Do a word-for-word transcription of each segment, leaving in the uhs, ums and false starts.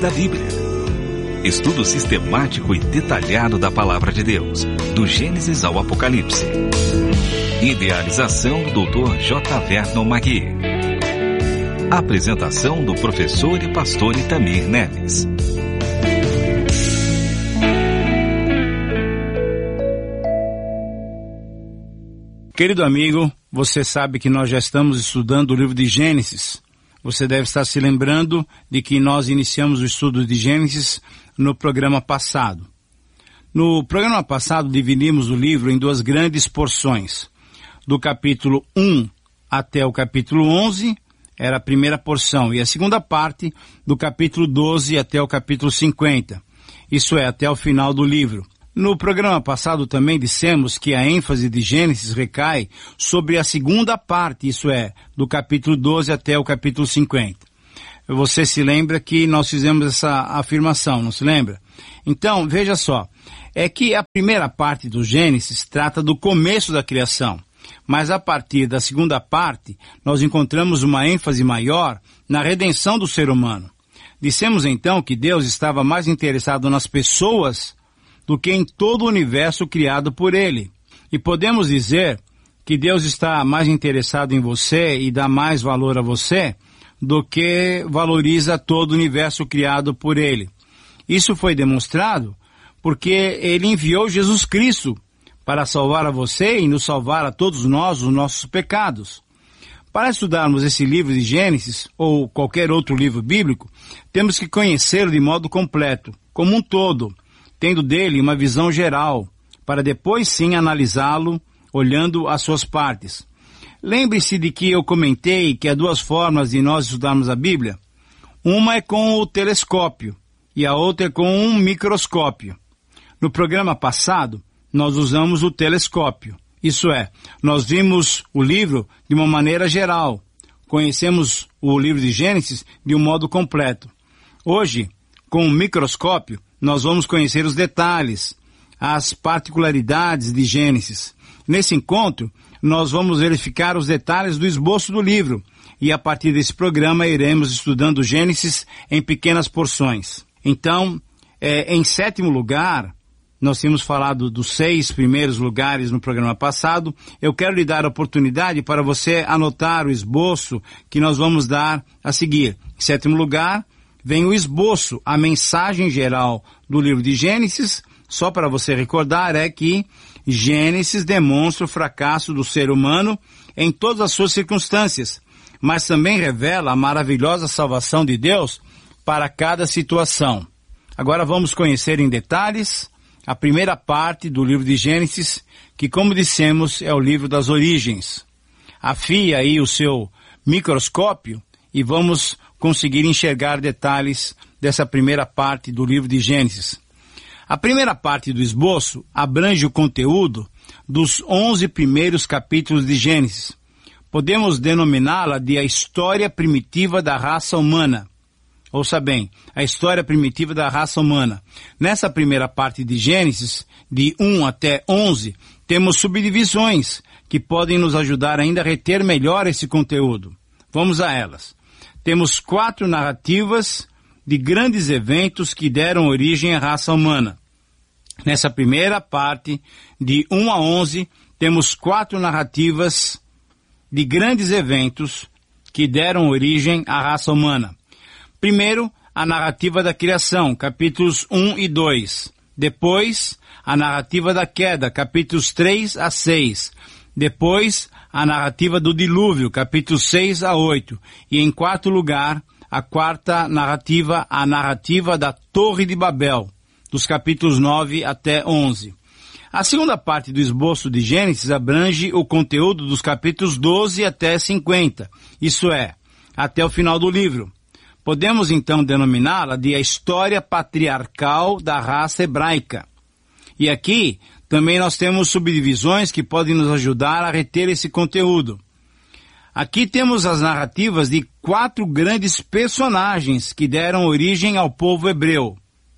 da Bíblia. Estudo sistemático e detalhado da Palavra de Deus, do Gênesis ao Apocalipse. Idealização do doutor J. Vernon Magui. Apresentação do professor e pastor Itamir Neves. Querido amigo, você sabe que nós já estamos estudando o livro de Gênesis. Você deve estar se lembrando de que nós iniciamos o estudo de Gênesis no programa passado. No programa passado dividimos o livro em duas grandes porções. Do capítulo um até o capítulo onze era a primeira porção, e a segunda parte do capítulo doze até o capítulo cinquenta, isso é, até o final do livro. No programa passado também dissemos que a ênfase de Gênesis recai sobre a segunda parte, isso é, do capítulo doze até o capítulo cinquenta. Você se lembra que nós fizemos essa afirmação, não se lembra? Então, veja só, é que a primeira parte do Gênesis trata do começo da criação, mas a partir da segunda parte nós encontramos uma ênfase maior na redenção do ser humano. Dissemos então que Deus estava mais interessado nas pessoas do que em todo o universo criado por Ele. E podemos dizer que Deus está mais interessado em você e dá mais valor a você do que valoriza todo o universo criado por Ele. Isso foi demonstrado porque Ele enviou Jesus Cristo para salvar a você e nos salvar a todos nós os nossos pecados. Para estudarmos esse livro de Gênesis, ou qualquer outro livro bíblico, temos que conhecê-lo de modo completo, como um todo, tendo dele uma visão geral, para depois sim analisá-lo, olhando as suas partes. Lembre-se de que eu comentei que há duas formas de nós estudarmos a Bíblia. Uma é com o telescópio e a outra é com um microscópio. No programa passado, nós usamos o telescópio. Isso é, nós vimos o livro de uma maneira geral. Conhecemos o livro de Gênesis de um modo completo. Hoje, com o microscópio, nós vamos conhecer os detalhes, as particularidades de Gênesis. Nesse encontro, nós vamos verificar os detalhes do esboço do livro, e a partir desse programa iremos estudando Gênesis em pequenas porções. Então, é, em sétimo lugar, nós tínhamos falado dos seis primeiros lugares no programa passado, eu quero lhe dar a oportunidade para você anotar o esboço que nós vamos dar a seguir. Em sétimo lugar, vem o esboço, a mensagem geral do livro de Gênesis. Só para você recordar, é que Gênesis demonstra o fracasso do ser humano em todas as suas circunstâncias, mas também revela a maravilhosa salvação de Deus para cada situação. Agora vamos conhecer em detalhes a primeira parte do livro de Gênesis, que, como dissemos, é o livro das origens. Afie aí o seu microscópio e vamos conseguir enxergar detalhes dessa primeira parte do livro de Gênesis. A primeira parte do esboço abrange o conteúdo dos onze primeiros capítulos de Gênesis. Podemos denominá-la de a história primitiva da raça humana. Ouça bem, a história primitiva da raça humana. Nessa primeira parte de Gênesis, de um até onze, temos subdivisões que podem nos ajudar ainda a reter melhor esse conteúdo. Vamos a elas. Temos quatro narrativas de grandes eventos que deram origem à raça humana. Nessa primeira parte, de um a onze, temos quatro narrativas de grandes eventos que deram origem à raça humana. Primeiro, a narrativa da criação, capítulos um e dois. Depois, a narrativa da queda, capítulos três a seis. Depois, a narrativa do dilúvio, capítulos seis a oito. E em quarto lugar, a quarta narrativa, a narrativa da Torre de Babel, dos capítulos nove até onze. A segunda parte do esboço de Gênesis abrange o conteúdo dos capítulos doze até cinquenta, isso é, até o final do livro. Podemos então denominá-la de a história patriarcal da raça hebraica. E aqui também nós temos subdivisões que podem nos ajudar a reter esse conteúdo. Aqui temos as narrativas de quatro grandes personagens que deram origem ao povo hebreu.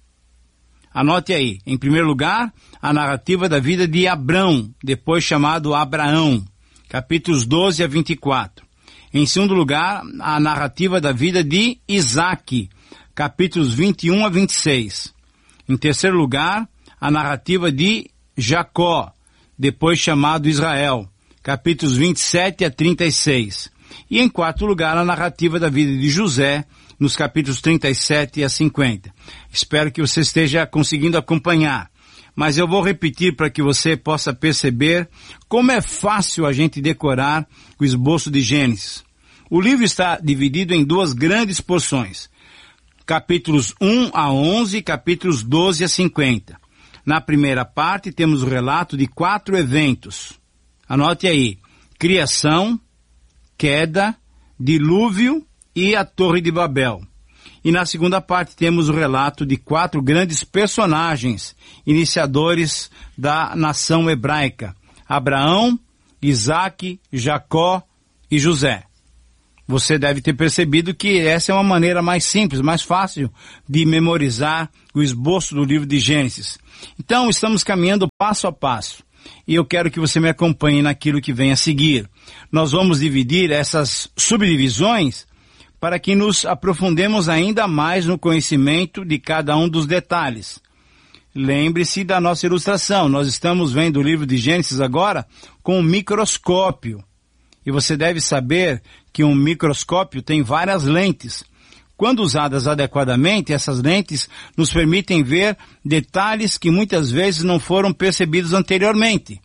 Anote aí, em primeiro lugar, a narrativa da vida de Abrão, depois chamado Abraão, capítulos doze a vinte e quatro. Em segundo lugar, a narrativa da vida de Isaque, capítulos vinte e um a vinte e seis. Em terceiro lugar, a narrativa de Jacó, depois chamado Israel, capítulos vinte e sete a trinta e seis. E em quarto lugar, a narrativa da vida de José, nos capítulos trinta e sete a cinquenta. Espero que você esteja conseguindo acompanhar. Mas eu vou repetir para que você possa perceber como é fácil a gente decorar o esboço de Gênesis. O livro está dividido em duas grandes porções, capítulos um a onze e capítulos doze a cinquenta. Na primeira parte temos o relato de quatro eventos. Anote aí: criação, queda, dilúvio e a Torre de Babel. E na segunda parte temos o relato de quatro grandes personagens, iniciadores da nação hebraica: Abraão, Isaque, Jacó e José. Você deve ter percebido que essa é uma maneira mais simples, mais fácil de memorizar o esboço do livro de Gênesis. Então, estamos caminhando passo a passo. E eu quero que você me acompanhe naquilo que vem a seguir. Nós vamos dividir essas subdivisões para que nos aprofundemos ainda mais no conhecimento de cada um dos detalhes. Lembre-se da nossa ilustração. Nós estamos vendo o livro de Gênesis agora com um microscópio. E você deve saber que um microscópio tem várias lentes. Quando usadas adequadamente, essas lentes nos permitem ver detalhes que muitas vezes não foram percebidos anteriormente.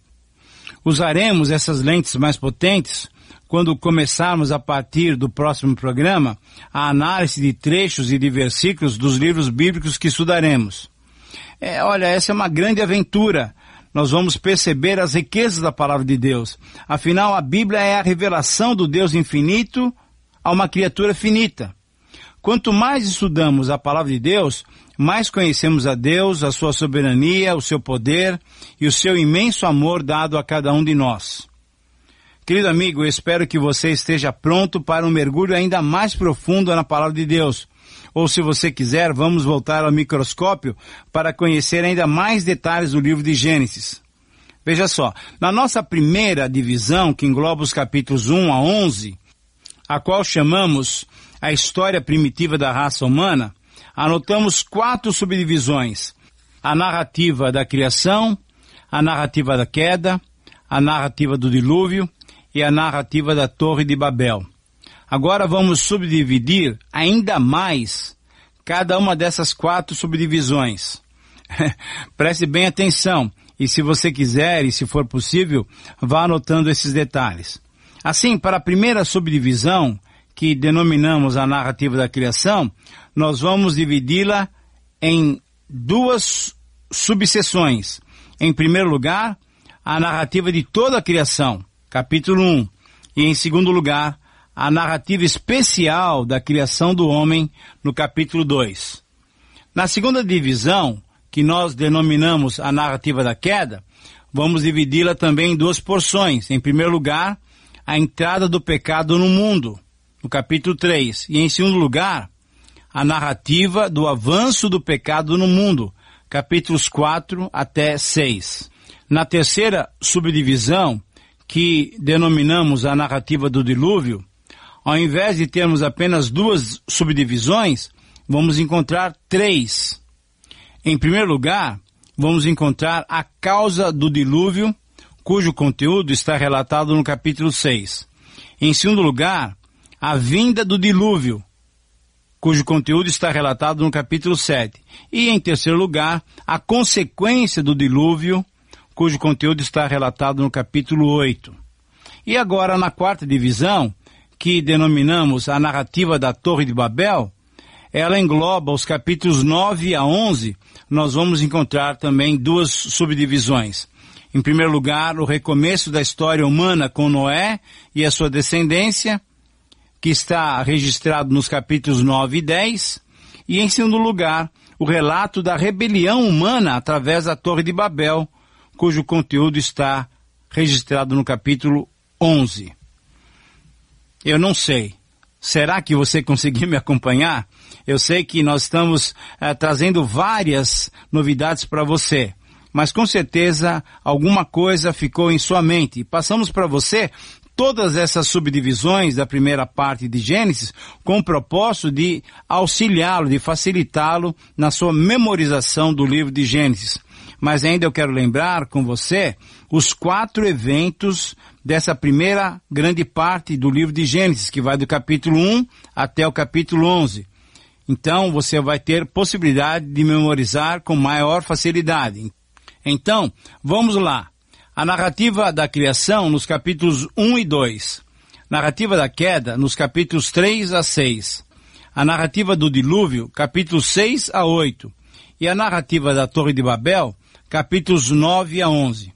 Usaremos essas lentes mais potentes quando começarmos a partir do próximo programa a análise de trechos e de versículos dos livros bíblicos que estudaremos. É, olha, essa é uma grande aventura. Nós vamos perceber as riquezas da palavra de Deus. Afinal, a Bíblia é a revelação do Deus infinito a uma criatura finita. Quanto mais estudamos a palavra de Deus, mais conhecemos a Deus, a sua soberania, o seu poder e o seu imenso amor dado a cada um de nós. Querido amigo, eu espero que você esteja pronto para um mergulho ainda mais profundo na palavra de Deus. Ou, se você quiser, vamos voltar ao microscópio para conhecer ainda mais detalhes do livro de Gênesis. Veja só, na nossa primeira divisão, que engloba os capítulos um a onze, a qual chamamos a história primitiva da raça humana, anotamos quatro subdivisões: a narrativa da criação, a narrativa da queda, a narrativa do dilúvio e a narrativa da Torre de Babel. Agora vamos subdividir ainda mais cada uma dessas quatro subdivisões. Preste bem atenção e, se você quiser e se for possível, vá anotando esses detalhes. Assim, para a primeira subdivisão, que denominamos a narrativa da criação, nós vamos dividi-la em duas subseções. Em primeiro lugar, a narrativa de toda a criação, capítulo um, e em segundo lugar, a narrativa especial da criação do homem, no capítulo dois. Na segunda divisão, que nós denominamos a narrativa da queda, vamos dividi-la também em duas porções. Em primeiro lugar, a entrada do pecado no mundo, no capítulo três. E em segundo lugar, a narrativa do avanço do pecado no mundo, capítulos quatro até seis. Na terceira subdivisão, que denominamos a narrativa do dilúvio, ao invés de termos apenas duas subdivisões, vamos encontrar três. Em primeiro lugar, vamos encontrar a causa do dilúvio, cujo conteúdo está relatado no capítulo seis. Em segundo lugar, a vinda do dilúvio, cujo conteúdo está relatado no capítulo sete. E em terceiro lugar, a consequência do dilúvio, cujo conteúdo está relatado no capítulo oito. E agora, na quarta divisão, que denominamos a narrativa da Torre de Babel, ela engloba os capítulos nove a onze, nós vamos encontrar também duas subdivisões. Em primeiro lugar, o recomeço da história humana com Noé e a sua descendência, que está registrado nos capítulos nove e dez, e em segundo lugar, o relato da rebelião humana através da Torre de Babel, cujo conteúdo está registrado no capítulo onze. Eu não sei. Será que você conseguiu me acompanhar? Eu sei que nós estamos eh, trazendo várias novidades para você, mas com certeza alguma coisa ficou em sua mente. Passamos para você todas essas subdivisões da primeira parte de Gênesis com o propósito de auxiliá-lo, de facilitá-lo na sua memorização do livro de Gênesis. Mas ainda eu quero lembrar com você os quatro eventos dessa primeira grande parte do livro de Gênesis, que vai do capítulo um até o capítulo onze. Então você vai ter possibilidade de memorizar com maior facilidade. Então, vamos lá. A narrativa da criação nos capítulos um e dois. Narrativa da queda nos capítulos três a seis. A narrativa do dilúvio, capítulos seis a oito. E a narrativa da Torre de Babel, capítulos nove a onze.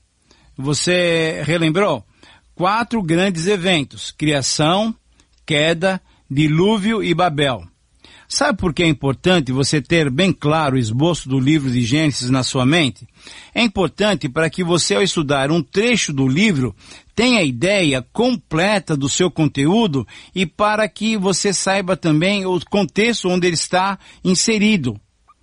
Você relembrou? Quatro grandes eventos: criação, queda, dilúvio e Babel. Sabe por que é importante você ter bem claro o esboço do livro de Gênesis na sua mente? É importante para que você, ao estudar um trecho do livro, tenha a ideia completa do seu conteúdo e para que você saiba também o contexto onde ele está inserido.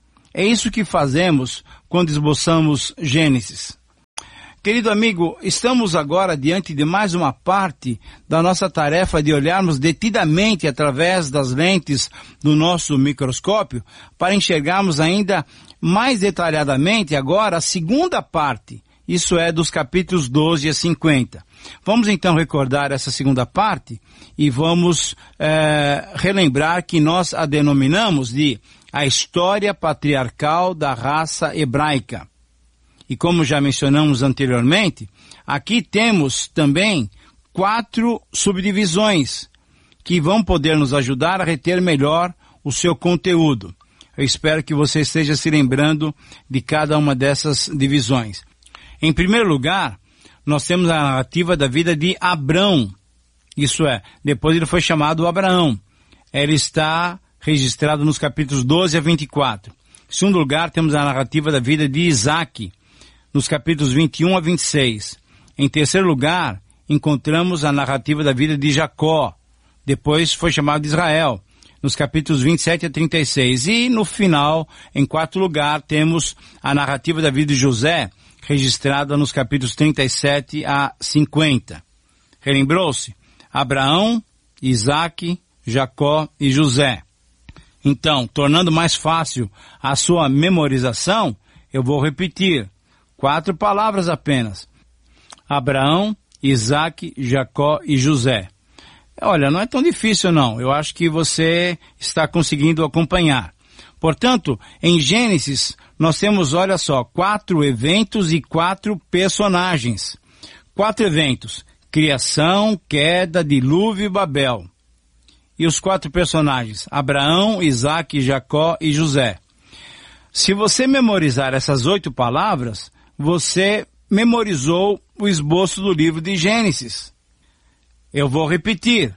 É isso que fazemos quando esboçamos Gênesis. Querido amigo, estamos agora diante de mais uma parte da nossa tarefa de olharmos detidamente através das lentes do nosso microscópio para enxergarmos ainda mais detalhadamente agora a segunda parte, isso é, dos capítulos doze a cinquenta. Vamos então recordar essa segunda parte e vamos é, relembrar que nós a denominamos de a história patriarcal da raça hebraica. E como já mencionamos anteriormente, aqui temos também quatro subdivisões que vão poder nos ajudar a reter melhor o seu conteúdo. Eu espero que você esteja se lembrando de cada uma dessas divisões. Em primeiro lugar, nós temos a narrativa da vida de Abrão. Isso é, depois ele foi chamado Abraão. Ele está registrado nos capítulos doze a vinte e quatro. Em segundo lugar, temos a narrativa da vida de Isaac, nos capítulos vinte e um a vinte e seis. Em terceiro lugar, encontramos a narrativa da vida de Jacó. Depois foi chamado de Israel, nos capítulos vinte e sete a trinta e seis. E no final, em quarto lugar, temos a narrativa da vida de José, registrada nos capítulos trinta e sete a cinquenta. Relembrou-se? Abraão, Isaac, Jacó e José. Então, tornando mais fácil a sua memorização, eu vou repetir. Quatro palavras apenas: Abraão, Isaac, Jacó e José. Olha, não é tão difícil não. Eu acho que você está conseguindo acompanhar. Portanto, em Gênesis, nós temos, olha só, quatro eventos e quatro personagens. Quatro eventos: criação, queda, dilúvio e Babel. E os quatro personagens: Abraão, Isaac, Jacó e José. Se você memorizar essas oito palavras, você memorizou o esboço do livro de Gênesis. Eu vou repetir: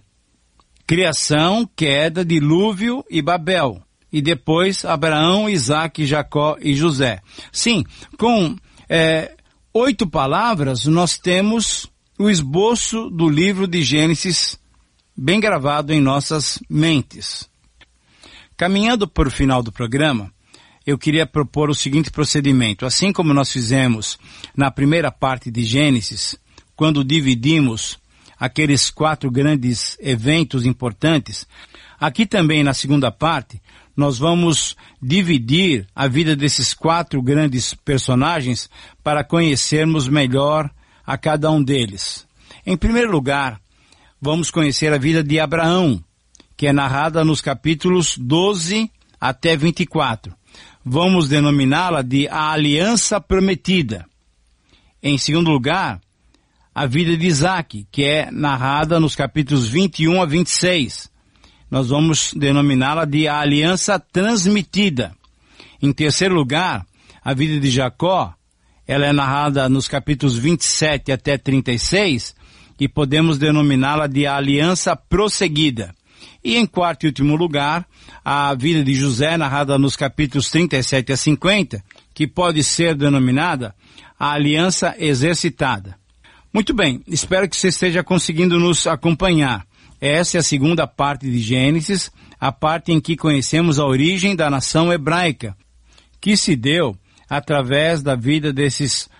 criação, queda, dilúvio e Babel. E depois Abraão, Isaac, Jacó e José. Sim, com é, oito palavras nós temos o esboço do livro de Gênesis bem gravado em nossas mentes. Caminhando para o final do programa, eu queria propor o seguinte procedimento. Assim como nós fizemos na primeira parte de Gênesis, quando dividimos aqueles quatro grandes eventos importantes, aqui também na segunda parte, nós vamos dividir a vida desses quatro grandes personagens para conhecermos melhor a cada um deles. Em primeiro lugar, vamos conhecer a vida de Abraão, que é narrada nos capítulos doze até vinte e quatro. Vamos denominá-la de a Aliança Prometida. Em segundo lugar, a vida de Isaac, que é narrada nos capítulos vinte e um a vinte e seis. Nós vamos denominá-la de a Aliança Transmitida. Em terceiro lugar, a vida de Jacó, ela é narrada nos capítulos vinte e sete até trinta e seis, e podemos denominá-la de a Aliança Prosseguida. E em quarto e último lugar, a vida de José, narrada nos capítulos trinta e sete a cinquenta, que pode ser denominada a Aliança Exercitada. Muito bem, espero que você esteja conseguindo nos acompanhar. Essa é a segunda parte de Gênesis, a parte em que conhecemos a origem da nação hebraica, que se deu através da vida desses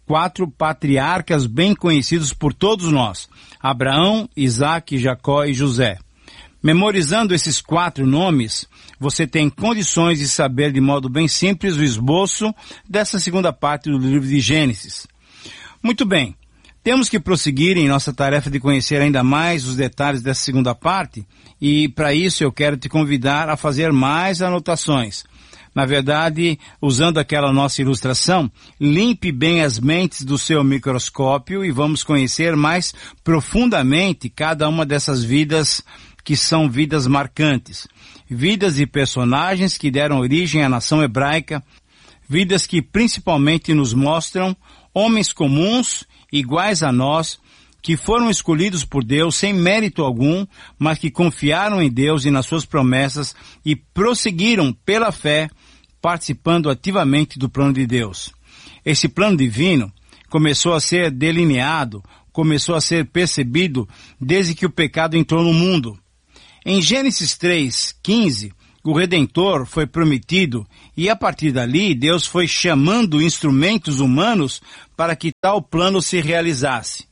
quatro patriarcas bem conhecidos por todos nós: Abraão, Isaque, Jacó e José. Memorizando esses quatro nomes, você tem condições de saber de modo bem simples o esboço dessa segunda parte do livro de Gênesis. Muito bem, temos que prosseguir em nossa tarefa de conhecer ainda mais os detalhes dessa segunda parte, e para isso eu quero te convidar a fazer mais anotações. Na verdade, usando aquela nossa ilustração, limpe bem as mentes do seu microscópio e vamos conhecer mais profundamente cada uma dessas vidas que são vidas marcantes. Vidas de personagens que deram origem à nação hebraica, vidas que principalmente nos mostram homens comuns, iguais a nós, que foram escolhidos por Deus sem mérito algum, mas que confiaram em Deus e nas suas promessas e prosseguiram pela fé, participando ativamente do plano de Deus. Esse plano divino começou a ser delineado, começou a ser percebido desde que o pecado entrou no mundo. Em Gênesis três, quinze, o Redentor foi prometido e a partir dali Deus foi chamando instrumentos humanos para que tal plano se realizasse.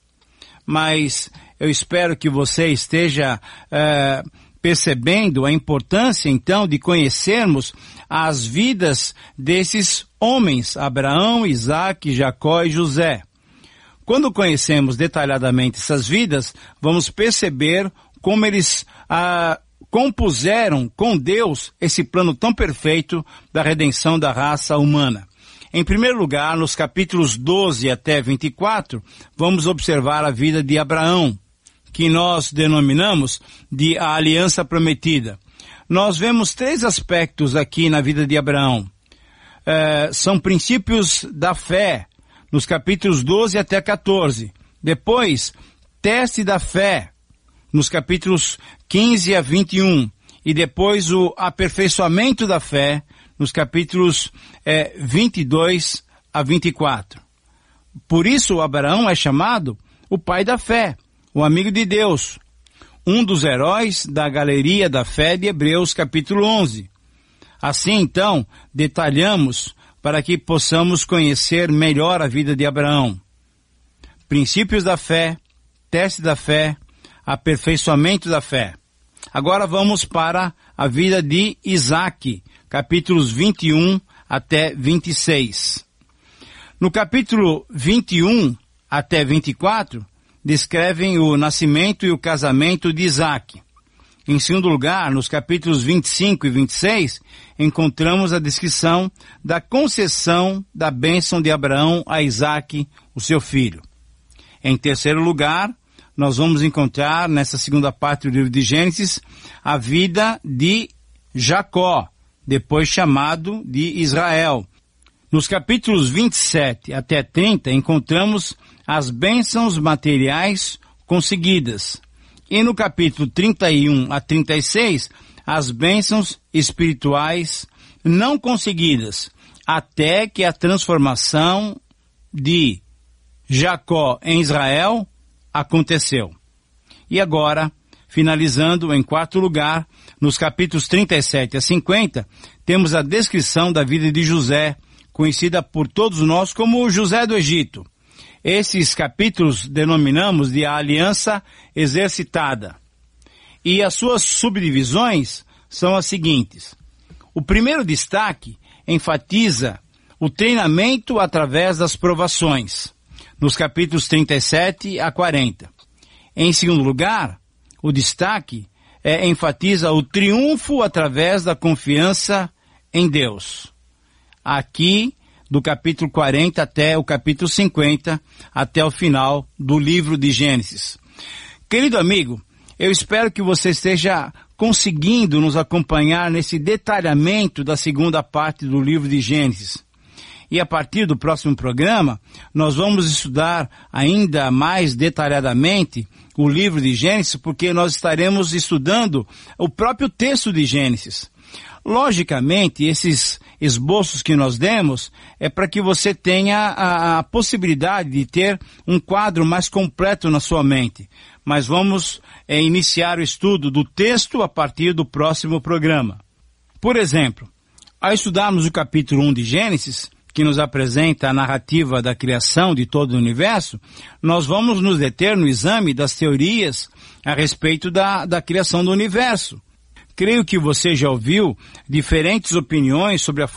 Mas eu espero que você esteja é, percebendo a importância então de conhecermos as vidas desses homens, Abraão, Isaque, Jacó e José. Quando conhecemos detalhadamente essas vidas, vamos perceber como eles ah, compuseram com Deus esse plano tão perfeito da redenção da raça humana. Em primeiro lugar, nos capítulos doze até vinte e quatro, vamos observar a vida de Abraão, que nós denominamos de a aliança prometida. Nós vemos três aspectos aqui na vida de Abraão. É, são princípios da fé, nos capítulos doze até quatorze. Depois, teste da fé, nos capítulos quinze a vinte e um. E depois o aperfeiçoamento da fé, nos capítulos é, vinte e dois a vinte e quatro. Por isso, Abraão é chamado o pai da fé, o amigo de Deus, um dos heróis da galeria da fé de Hebreus, capítulo onze. Assim, então, detalhamos para que possamos conhecer melhor a vida de Abraão. Princípios da fé, teste da fé, aperfeiçoamento da fé. Agora vamos para a vida de Isaque, capítulos vinte e um até vinte e seis. No capítulo vinte e um até vinte e quatro, descrevem o nascimento e o casamento de Isaque. Em segundo lugar, nos capítulos vinte e cinco e vinte e seis, encontramos a descrição da concessão da bênção de Abraão a Isaque, o seu filho. Em terceiro lugar, nós vamos encontrar, nessa segunda parte do livro de Gênesis, a vida de Jacó, depois chamado de Israel. Nos capítulos vinte e sete até trinta, encontramos as bênçãos materiais conseguidas. E no capítulo trinta e um a trinta e seis, as bênçãos espirituais não conseguidas, até que a transformação de Jacó em Israel aconteceu. E agora, finalizando em quarto lugar, nos capítulos trinta e sete a cinquenta, temos a descrição da vida de José, conhecida por todos nós como José do Egito. Esses capítulos denominamos de a aliança exercitada. E as suas subdivisões são as seguintes. O primeiro destaque enfatiza o treinamento através das provações, nos capítulos trinta e sete a quarenta. Em segundo lugar, o destaque é, enfatiza o triunfo através da confiança em Deus. Aqui, do capítulo quarenta até o capítulo cinquenta, até o final do livro de Gênesis. Querido amigo, eu espero que você esteja conseguindo nos acompanhar nesse detalhamento da segunda parte do livro de Gênesis. E a partir do próximo programa, nós vamos estudar ainda mais detalhadamente o livro de Gênesis, porque nós estaremos estudando o próprio texto de Gênesis. Logicamente, esses esboços que nós demos é para que você tenha a, a possibilidade de ter um quadro mais completo na sua mente. Mas vamos é, iniciar o estudo do texto a partir do próximo programa. Por exemplo, ao estudarmos o capítulo um de Gênesis, que nos apresenta a narrativa da criação de todo o universo, nós vamos nos deter no exame das teorias a respeito da, da criação do universo. Creio que você já ouviu diferentes opiniões sobre a